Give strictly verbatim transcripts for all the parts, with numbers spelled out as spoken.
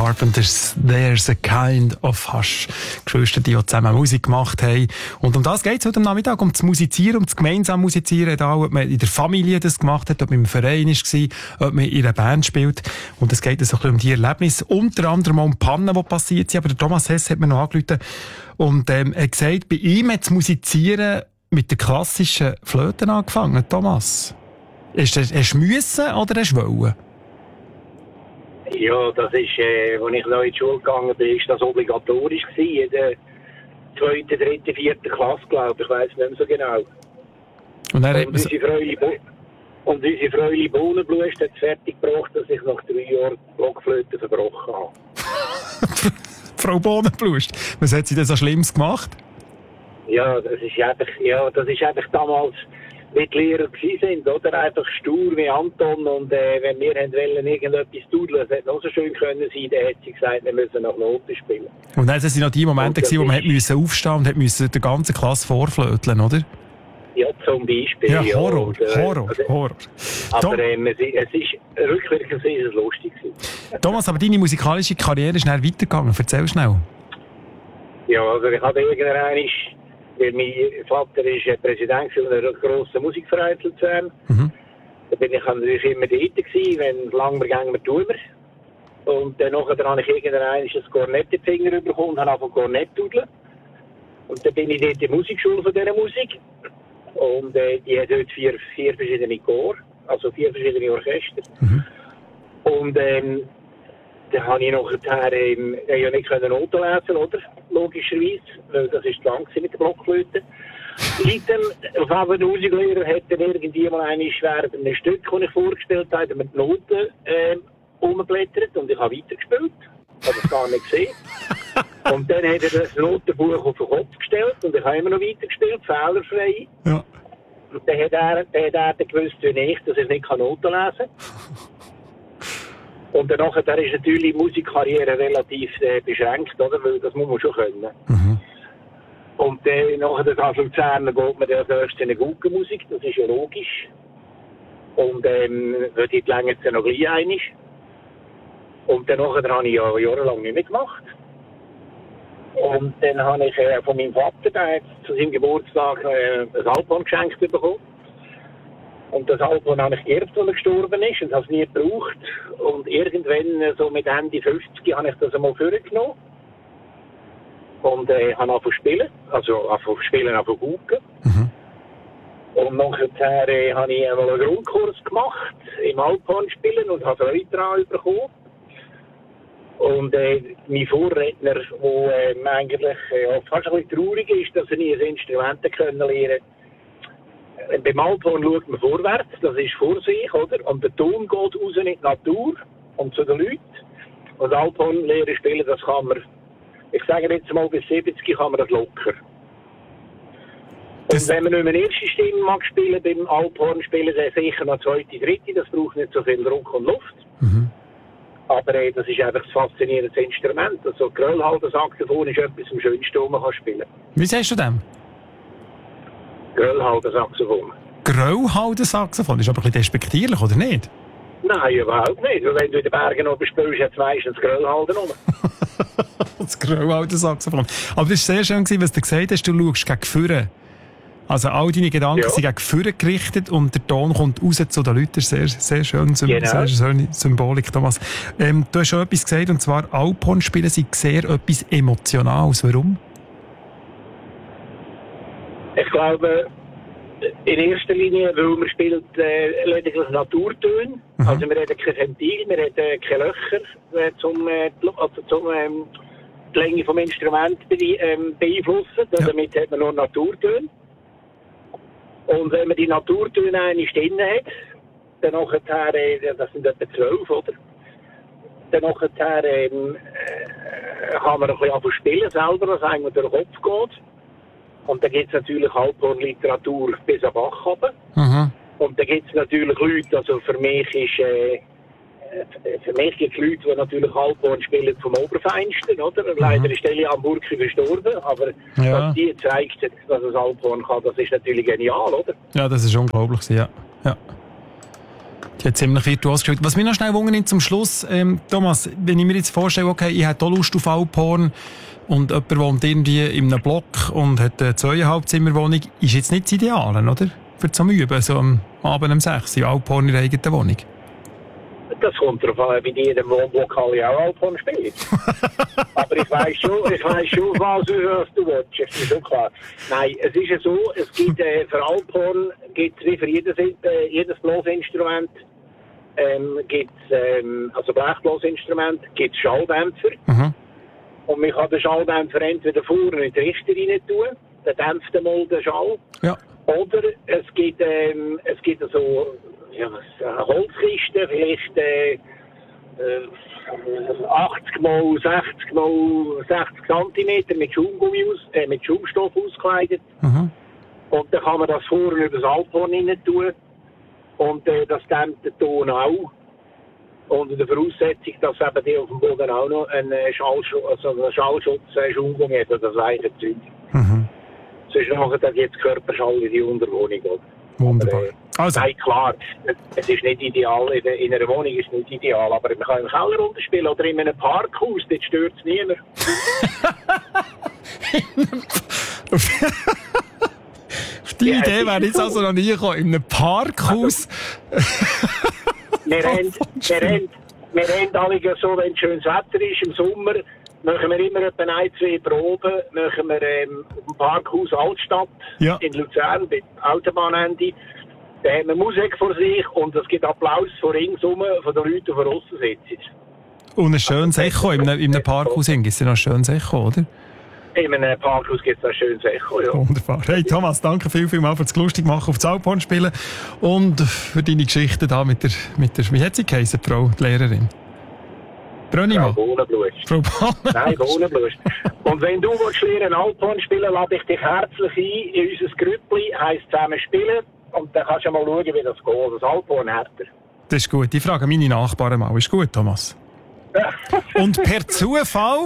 Carpenters, There's a Kind of Hush. Geschwister, die zusammen Musik gemacht haben. Und um das geht es heute am Nachmittag, um das Musizieren, um das gemeinsam Musizieren, egal, ob man in der Familie das gemacht hat, ob man im Verein war, ob man in einer Band spielt. Und es geht so ein bisschen um die Erlebnisse, unter anderem auch um Pannen, die passiert sind. Aber der Thomas Hess hat mir noch angerufen und ähm, er hat gesagt, bei ihm hat das Musizieren mit der klassischen Flöte angefangen. Thomas, hast du, hast du müssen oder hast du wollen? Ja, das ist, äh, als ich neu in die Schule gegangen bin, ist das obligatorisch gewesen. In der zweiten, dritten, vierten Klasse, glaube ich. Ich weiss nicht mehr so genau. Und, er und unsere Freude Bo- und unsere Freude Bohnenblust hat es fertig gebracht, dass ich nach drei Jahren die Blockflöte verbrochen habe. Frau Bohnenblust, was hat sie denn so Schlimmes gemacht? Ja, das ist einfach, ja, das ist einfach damals, wie die Lehrer gewesen sind, oder? Einfach stur wie Anton. Und äh, wenn wir wollen, irgendetwas dudeln, das hätte noch so schön können sein, dann hat sie gesagt, wir müssen nach Noten spielen. Und dann waren noch die Momente, gewesen, wo man musste aufstehen und musste der ganzen Klasse vorflöteln, oder? Ja, zum Beispiel. Ja, Horror, ja, oder, Horror, oder, Horror. Aber ähm, es, es ist, rückwirkend ist es lustig gewesen. Thomas, aber deine musikalische Karriere ist schnell weitergegangen. Erzähl schnell. Ja, also ich habe irgendwann, weil mein Vater ist Präsident einer grossen Musikverein in Luzern. Mhm. Da bin ich natürlich immer dort gewesen, wenn lang wir gehen, wir tun wir. Und dann nachher habe ich irgendwann ein Kornett in den Finger bekommen und habe angefangen Kornett zu dudeln. Und dann bin ich dort in der Musikschule von dieser Musik. Und äh, die hat dort vier, vier verschiedene Chor, also vier verschiedene Orchester. Mhm. Und ähm, dann habe ich nachher ähm, ja nicht Noten lesen, oder? Logischerweise, weil das ist lang mit der Blockflöte. Leider, auf einmal der Musiklehrer hat dann irgendwie mal eine schwer ein Stück, das ich vorgestellt habe, mit Noten ähm, umgeblättert und ich habe weitergespielt. Ich habe das gar nicht gesehen. Und dann hat er das Notenbuch auf den Kopf gestellt und ich habe immer noch weitergespielt, fehlerfrei. Ja. Und dann hat er, dann hat er dann gewusst, wie ich, dass ich nicht Noten lesen kann. Und danach ist natürlich die Musikkarriere relativ äh, beschränkt, oder? Weil das muss man schon können. Mhm. Und äh, nachher als Luzerner geht man dann erst in eine gute Musik, das ist ja logisch. Und ähm, dort länger es noch gleich einig. Und dann nachher habe ich ja jahrelang nicht mehr gemacht. Und dann habe ich äh, von meinem Vater, der hat zu seinem Geburtstag äh, ein Alphorn geschenkt bekommen. Und das Alphorn habe ich geerbt, als er gestorben ist, und habe es nie gebraucht. Und irgendwann, so mit Ende fünfzig, habe ich das einmal vorgenommen. Und äh, habe angefangen zu spielen, also angefangen zu spielen, angefangen zu gucken. Mhm. Und nachher äh, habe ich einmal einen Grundkurs gemacht im Alphorn spielen und habe Freude daran bekommen. Und äh, mein Vorredner, der äh, eigentlich äh, fast ein bisschen traurig ist, dass er nie ein Instrument können lernen. Beim Alphorn schaut man vorwärts, das ist vor sich, oder? Und der Ton geht raus in die Natur und zu den Leuten. Und Alphorn lernen spielen, das kann man, ich sage jetzt mal, bis siebzig kann man das locker. Das und wenn man nicht mehr eine erste Stimme mag spielen, beim Alphorn spielen, dann sicher noch zweite, dritte, das braucht nicht so viel Druck und Luft. Mhm. Aber äh, das ist einfach ein faszinierendes Instrument. Also Gröllhalter-Saxophon ist etwas am schönsten, was man spielen kann. Wie sagst du dem? Gröllhalter-Saxophon. Gröllhalter-Saxophon? Ist aber ein bisschen despektierlich, oder nicht? Nein, überhaupt nicht. Wenn du in den Bergen oben spielst, hat es meistens Gröllhalter rum. Das Gröllhalter-Saxophon. Aber das war sehr schön, was du gesagt hast, du schaust gegen vorne. Also all deine Gedanken ja. sind gegen vorne gerichtet und der Ton kommt raus zu den Leuten. Sehr, sehr schön, genau. Sehr schöne Symbolik, Thomas. Ähm, du hast schon etwas gesagt, und zwar Alphorn spielen sind sehr etwas Emotionales. Warum? Ich glaube, in erster Linie, weil man spielt äh, lediglich Naturtöne. Mhm. Also wir haben kein Ventil, wir haben äh, keine Löcher äh, zum, äh, also zum ähm, die Länge des Instruments be ähm, beeinflussen. Ja. Damit hat man nur Naturtöne. Und wenn man die Naturtöne einmal drin hat, dann nachher, äh, das sind etwa zwölf, oder? Dann nachher ähm, äh, kann man ein bisschen anfangen spielen selber, was eigentlich durch den Kopf geht. Und dann gibt es natürlich Alphorn-Literatur bis am Bach runter. Mhm. Und dann gibt es natürlich Leute, also für mich ist, äh, für mich gibt es Leute, die natürlich Alphorn spielen vom Oberfeinsten, oder? Mhm. Leider ist Elian Burki verstorben, aber ja. was die zeigt, dass es Alphorn kann, das ist natürlich genial, oder? Ja, das ist unglaublich, ja. ja. Die hat ziemlich virtuos gespielt. Was mich noch schnell wundert zum Schluss, ähm, Thomas, wenn ich mir jetzt vorstelle, okay, ich hätte auch Lust auf Alphorn und jemand wohnt irgendwie in einem Block und hat eine zweieinhalb Zimmerwohnung, ist jetzt nicht das Ideale, oder? Für zum Üben, so am Abend um sechs, in Alphorn in der eigenen Wohnung. Das kommt darauf an, bei jedem Wohnblock alle auch Alphorn spielen. Aber ich weiss schon, ich weiss schon, was, was du willst. Das ist schon klar. Nein, es ist ja so, es gibt, äh, für Alphorn gibt es wie für jedes, äh, jedes Blasinstrument, ähm, gibt's, ähm, also Blechblasinstrument, gibt es Schalldämpfer. Mhm. Und man kann den Schalldämpfer entweder vorne in die Richter rein tun, dann dämpft einmal den Schall. Ja. Oder es gibt, ähm, es gibt so, ja, eine Holzkiste, vielleicht äh, äh, achtzig mal sechzig mal sechzig Zentimeter mit Schaumgummi aus, äh, mit Schaumstoff ausgekleidet. Mhm. Und dann kann man das vorne über das Alphorn rein tun. Und äh, das dämmt den Ton auch. Unter der Voraussetzung, dass eben die auf dem Boden auch noch einen Schallschutz, also einen Schallschutz, äh, Schaumgummi hat, oder das weiche Zeug. Mhm. Sonst nachher dann jetzt Körperschall in die Unterwohnung. Oder? Wunderbar. Aber, äh, also. Nein, klar, es ist nicht ideal, in, in einer Wohnung ist es nicht ideal, aber man kann im Keller runterspielen oder in einem Parkhaus, dort stört es niemand. Auf die ja, Idee wäre jetzt so. Also noch nie gekommen, in einem Parkhaus. Also, wir haben, wir haben, wir haben alle so, wenn es schönes Wetter ist, im Sommer, machen wir immer etwa ein, zwei Proben, machen wir ähm, im Parkhaus Altstadt ja. in Luzern, bei Autobahnende. Da haben wir Musik vor sich und es gibt Applaus von ringsum, von den Leuten, die von aussen sitzen. Und ein schönes Echo in einem, in einem Parkhaus gibt es ja noch ein schönes Echo, oder? In einem Parkhaus gibt es ein schönes Echo, ja. Wunderbar. Hey Thomas, danke viel, viel mal für das lustig machen auf das Alphorn spielen und für deine Geschichte da mit der, mit der, wie hat sie geheißen, Frau die Lehrerin? Brönnimann? Frau Bohnenblust. Frau Bohnenblust. Nein, Bohnenblust. Und wenn du willst lernen Alphorn spielen, lade ich dich herzlich ein in unser Grüppli, heisst zusammen spielen. Und dann kannst du mal schauen, wie das geht. Das Alphorn härter. Das ist gut. Ich frage meine Nachbarn mal. Ist gut, Thomas? Und per Zufall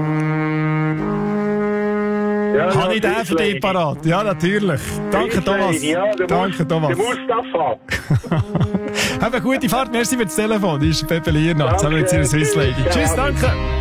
ja, habe ich den für dich parat. Ja, natürlich. Danke, Thomas. Ja, Danke, Thomas. Du musst das haben. Hab eine gute Fahrt. Merci für das Telefon. Das ist Pepe Liernat, zusammen mit ihrer Swiss Lady. Tschüss, danke.